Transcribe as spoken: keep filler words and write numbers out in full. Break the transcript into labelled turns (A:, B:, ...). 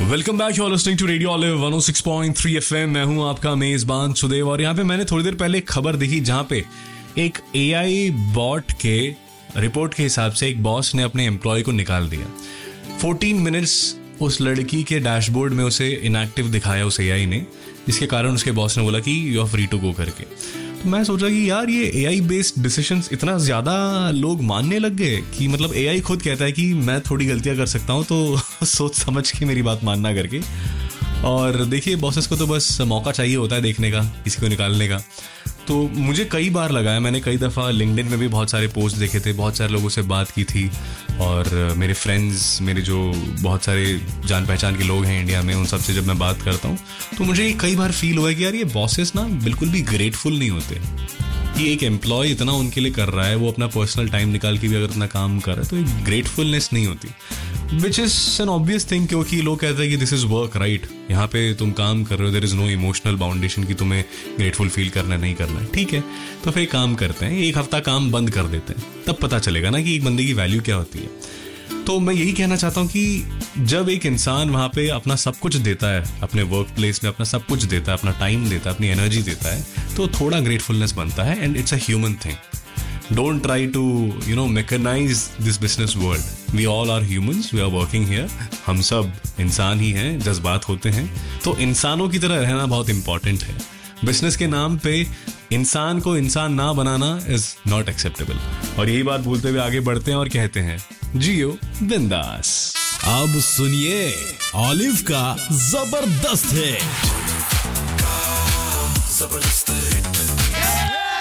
A: Welcome back, you are listening to radio olive one O six point three FM. मैं हूं आपका मेजबान सुदेव और यहाँ पे मैंने थोड़ी देर पहले एक खबर देखी जहाँ पे एक एआई बॉट के रिपोर्ट के हिसाब से एक बॉस ने अपने एम्प्लॉय को निकाल दिया। फोर्टीन मिनट्स उस लड़की के डैशबोर्ड में उसे इनएक्टिव दिखाया उस एआई ने, जिसके कारण उसके बॉस ने बोला कि you are free to go करके। तो मैं सोच रहा कि यार ये एआई बेस्ड डिसीजंस इतना ज़्यादा लोग मानने लग गए कि मतलब एआई खुद कहता है कि मैं थोड़ी गलतियां कर सकता हूं, तो सोच समझ के मेरी बात मानना करके। और देखिए, बॉसेस को तो बस मौका चाहिए होता है देखने का, किसी को निकालने का। तो मुझे कई बार लगा है, मैंने कई दफ़ा लिंक्डइन में भी बहुत सारे पोस्ट देखे थे, बहुत सारे लोगों से बात की थी, और मेरे फ्रेंड्स, मेरे जो बहुत सारे जान पहचान के लोग हैं इंडिया में, उन सब से जब मैं बात करता हूँ तो मुझे कई बार फील हुआ है कि यार ये बॉसेस ना बिल्कुल भी ग्रेटफुल नहीं होते कि एक एम्प्लॉय इतना उनके लिए कर रहा है, वो अपना पर्सनल टाइम निकाल के भी अगर इतना काम कर रहा है तो एक ग्रेटफुलनेस नहीं होती, which is an obvious thing. क्योंकि लोग कहते हैं कि दिस इज़ वर्क, राइट, यहाँ पे तुम काम कर रहे हो, देयर इज़ नो इमोशनल बाउंडेशन कि तुम्हें ग्रेटफुल फील करना है नहीं करना है। ठीक है, तो फिर काम करते हैं, एक हफ्ता काम बंद कर देते हैं, तब पता चलेगा ना कि एक बंदे की वैल्यू क्या होती है। तो मैं यही कहना चाहता हूँ कि जब एक इंसान वहाँ पे अपना सब कुछ देता है, अपने वर्क प्लेस में अपना सब कुछ देता है, अपना टाइम देता है, अपनी एनर्जी देता है, तो थोड़ा ग्रेटफुलनेस बनता है, and it's a human thing. Don't try to you know mechanise this business world. We all are humans, we are working here, हम सब इंसान ही हैं, जज्बात होते हैं, तो इंसानों की तरह रहना बहुत इंपॉर्टेंट है। बिजनेस के नाम पे इंसान को इंसान ना बनाना इज नॉट एक्सेप्टेबल। और यही बात बोलते हुए आगे बढ़ते हैं और कहते हैं, जियो बिंदास।
B: अब सुनिए ऑलिव का जबरदस्त है।